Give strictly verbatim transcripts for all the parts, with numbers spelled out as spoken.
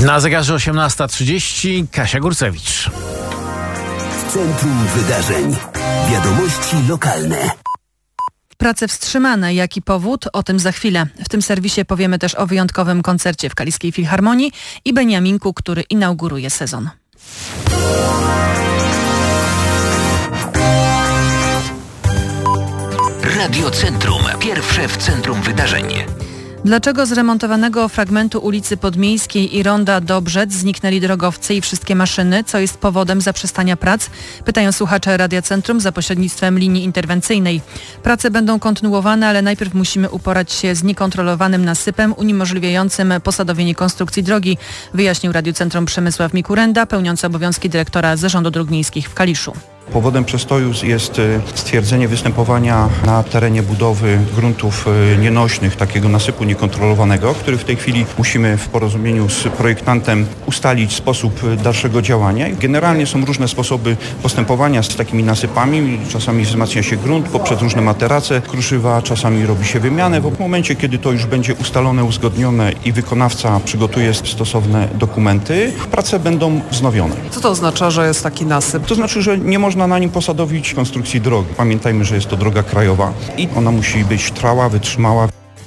Na zegarze osiemnasta trzydzieści Kasia Górcewicz. W centrum wydarzeń. Wiadomości lokalne. Prace wstrzymane. Jaki powód? O tym za chwilę. W tym serwisie powiemy też o wyjątkowym koncercie w Kaliskiej Filharmonii i Beniaminku, który inauguruje sezon. Radio Centrum. Pierwsze w centrum wydarzeń. Dlaczego z remontowanego fragmentu ulicy Podmiejskiej i ronda Dobrzec zniknęli drogowcy i wszystkie maszyny? Co jest powodem zaprzestania prac? Pytają słuchacze Radia Centrum za pośrednictwem linii interwencyjnej. Prace będą kontynuowane, ale najpierw musimy uporać się z niekontrolowanym nasypem uniemożliwiającym posadowienie konstrukcji drogi, wyjaśnił Radiu Centrum Przemysław Mikurenda, pełniący obowiązki dyrektora Zarządu Dróg Miejskich w Kaliszu. Powodem przestoju jest stwierdzenie występowania na terenie budowy gruntów nienośnych, takiego nasypu niekontrolowanego, który w tej chwili musimy w porozumieniu z projektantem ustalić sposób dalszego działania. Generalnie są różne sposoby postępowania z takimi nasypami. Czasami wzmacnia się grunt poprzez różne materace kruszywa, czasami robi się wymianę. W momencie, kiedy to już będzie ustalone, uzgodnione i wykonawca przygotuje stosowne dokumenty, prace będą wznowione. Co to oznacza, że jest taki nasyp? To znaczy, że nie można na nim posadowić konstrukcji drogi. Pamiętajmy, że jest to droga krajowa i ona musi być trwała, wytrzymała.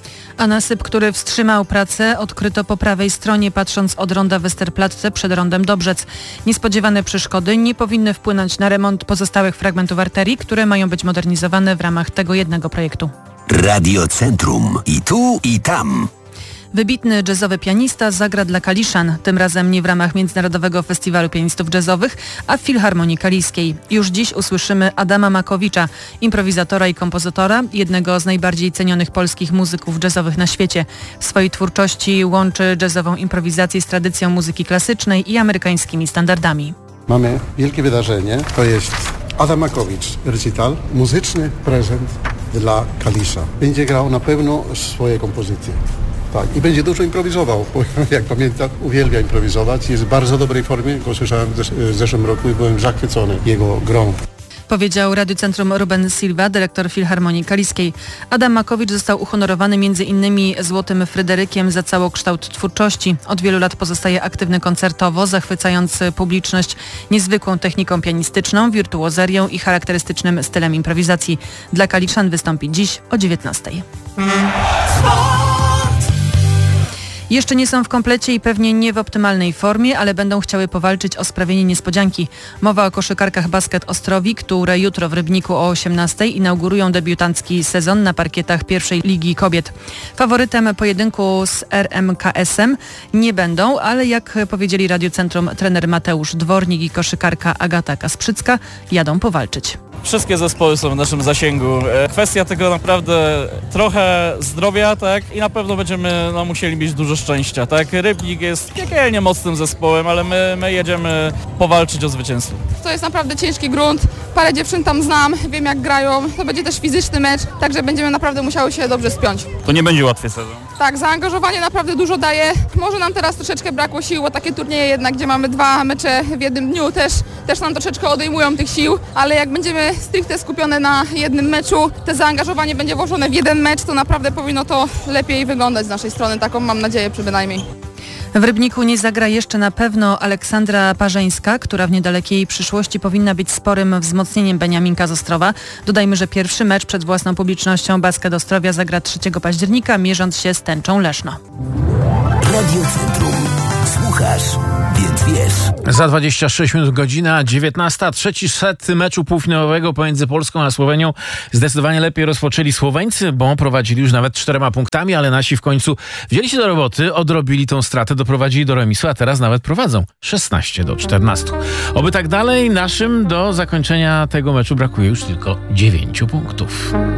A nasyp, który wstrzymał pracę, odkryto po prawej stronie, patrząc od ronda Westerplatte przed rondem Dobrzec. Niespodziewane przeszkody nie powinny wpłynąć na remont pozostałych fragmentów arterii, które mają być modernizowane w ramach tego jednego projektu. Radio Centrum. I tu, i tam. Wybitny jazzowy pianista zagra dla Kaliszan, tym razem nie w ramach Międzynarodowego Festiwalu Pianistów Jazzowych, a w Filharmonii Kaliskiej. Już dziś usłyszymy Adama Makowicza, improwizatora i kompozytora, jednego z najbardziej cenionych polskich muzyków jazzowych na świecie. W swojej twórczości łączy jazzową improwizację z tradycją muzyki klasycznej i amerykańskimi standardami. Mamy wielkie wydarzenie, to jest Adam Makowicz, recital, muzyczny prezent dla Kalisza. Będzie grał na pewno swoje kompozycje. Tak, i będzie dużo improwizował, bo jak pamiętam, uwielbia improwizować. Jest w bardzo dobrej formie, go słyszałem w zeszłym roku i byłem zachwycony jego grą. Powiedział Radiu Centrum Ruben Silva, dyrektor Filharmonii Kaliskiej. Adam Makowicz został uhonorowany między innymi Złotym Fryderykiem za całokształt twórczości. Od wielu lat pozostaje aktywny koncertowo, zachwycając publiczność niezwykłą techniką pianistyczną, wirtuozerią i charakterystycznym stylem improwizacji. Dla Kaliszan wystąpi dziś o dziewiętnastej. Jeszcze nie są w komplecie i pewnie nie w optymalnej formie, ale będą chciały powalczyć o sprawienie niespodzianki. Mowa o koszykarkach Basket Ostrowik, które jutro w Rybniku o osiemnastej inaugurują debiutancki sezon na parkietach pierwszej Ligi Kobiet. Faworytem pojedynku z R M K S-em nie będą, ale jak powiedzieli Radiu Centrum trener Mateusz Dwornik i koszykarka Agata Kasprzycka, jadą powalczyć. Wszystkie zespoły są w naszym zasięgu. Kwestia tego naprawdę trochę zdrowia, tak? I na pewno będziemy no, musieli mieć dużo szczęścia, tak? Rybnik jest piekielnie mocnym zespołem, ale my, my jedziemy powalczyć o zwycięstwo. To jest naprawdę ciężki grunt. Parę dziewczyn tam znam, wiem jak grają. To będzie też fizyczny mecz, także będziemy naprawdę musiały się dobrze spiąć. To nie będzie łatwy sezon. Tak, zaangażowanie naprawdę dużo daje. Może nam teraz troszeczkę brakło sił, bo takie turnieje jednak, gdzie mamy dwa mecze w jednym dniu też, też nam troszeczkę odejmują tych sił, ale jak będziemy stricte skupione na jednym meczu, te zaangażowanie będzie włożone w jeden mecz, to naprawdę powinno to lepiej wyglądać z naszej strony, taką mam nadzieję przynajmniej. W Rybniku nie zagra jeszcze na pewno Aleksandra Parzeńska, która w niedalekiej przyszłości powinna być sporym wzmocnieniem Beniaminka z Ostrowa. Dodajmy, że pierwszy mecz przed własną publicznością Basket Ostrowia zagra trzeciego października, mierząc się z Tęczą Leszno. Radio Centrum. Słuchasz, więc wiesz. Za dwadzieścia sześć minut godzina dziewiętnasta. Trzeci set meczu półfinałowego pomiędzy Polską a Słowenią. Zdecydowanie lepiej rozpoczęli Słoweńcy, bo prowadzili już nawet czterema punktami, ale nasi w końcu wzięli się do roboty, odrobili tą stratę, doprowadzili do remisu, a teraz nawet prowadzą szesnaście do czternastu. Oby tak dalej, naszym do zakończenia tego meczu brakuje już tylko dziewięciu punktów.